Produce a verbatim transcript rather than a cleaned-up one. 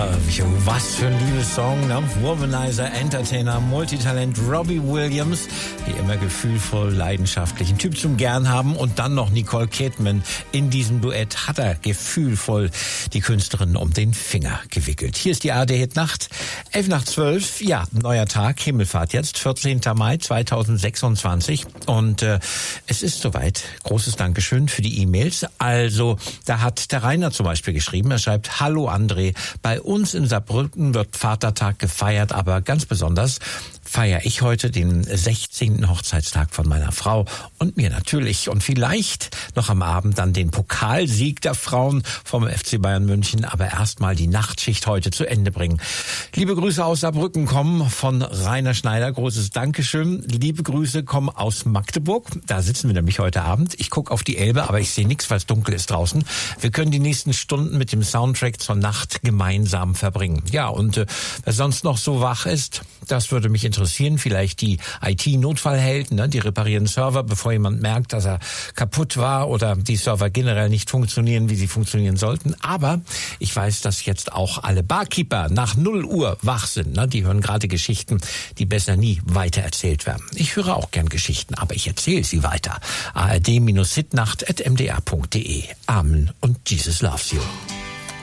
You. Was für ein Liebessong, ne? Womanizer, Entertainer, Multitalent Robbie Williams, wie immer gefühlvoll, leidenschaftlich, ein Typ zum Gern haben, und dann noch Nicole Kidman. In diesem Duett hat er gefühlvoll die Künstlerin um den Finger gewickelt. Hier ist die A R D-Hit-Nacht, elf nach zwölf, ja, neuer Tag, Himmelfahrt jetzt, vierzehnten Mai zweitausendsechsundzwanzig, und äh, es ist soweit. Großes Dankeschön für die E-Mails. Also, da hat der Rainer zum Beispiel geschrieben, er schreibt: Hallo André, bei uns in Saarbrücken wird Vatertag gefeiert, aber ganz besonders feiere ich heute den sechzehnten Hochzeitstag von meiner Frau und mir natürlich. Und vielleicht noch am Abend dann den Pokalsieg der Frauen vom F C Bayern München. Aber erstmal die Nachtschicht heute zu Ende bringen. Liebe Grüße aus Saarbrücken kommen von Rainer Schneider. Großes Dankeschön. Liebe Grüße kommen aus Magdeburg. Da sitzen wir nämlich heute Abend. Ich gucke auf die Elbe, aber ich sehe nichts, weil es dunkel ist draußen. Wir können die nächsten Stunden mit dem Soundtrack zur Nacht gemeinsam verbringen. Ja, und äh, wer sonst noch so wach ist, das würde mich interessieren. Vielleicht die I T-Notfallhelden, ne? Die reparieren Server, bevor jemand merkt, dass er kaputt war oder die Server generell nicht funktionieren, wie sie funktionieren sollten. Aber ich weiß, dass jetzt auch alle Barkeeper nach null Uhr wach sind. Ne? Die hören gerade Geschichten, die besser nie weitererzählt werden. Ich höre auch gern Geschichten, aber ich erzähle sie weiter. A R D-Hitnacht at m d r punkt d e. Amen und Jesus loves you.